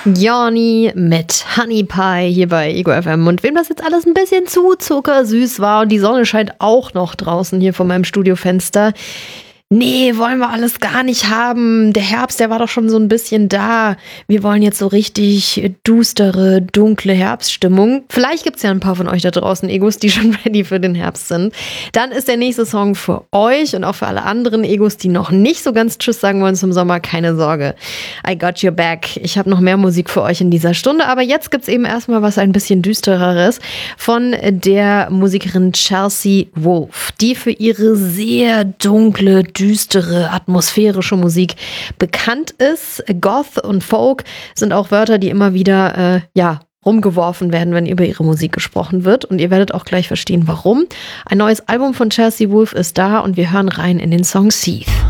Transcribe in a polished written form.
Johnny mit Honey Pie hier bei Ego FM. Und wem das jetzt alles ein bisschen zu zuckersüß war und die Sonne scheint auch noch draußen hier vor meinem Studiofenster. Nee, wollen wir alles gar nicht haben. Der Herbst, der war doch schon so ein bisschen da. Wir wollen jetzt so richtig düstere, dunkle Herbststimmung. Vielleicht gibt's ja ein paar von euch da draußen Egos, die schon ready für den Herbst sind. Dann ist der nächste Song für euch und auch für alle anderen Egos, die noch nicht so ganz Tschüss sagen wollen zum Sommer. Keine Sorge. I got your back. Ich habe noch mehr Musik für euch in dieser Stunde, aber jetzt gibt's eben erstmal was ein bisschen düstereres von der Musikerin Chelsea Wolfe, die für ihre sehr dunkle, düstere, atmosphärische Musik bekannt ist. Goth und Folk sind auch Wörter, die immer wieder rumgeworfen werden, wenn über ihre Musik gesprochen wird. Und ihr werdet auch gleich verstehen, warum. Ein neues Album von Chelsea Wolfe ist da und wir hören rein in den Song Seethe.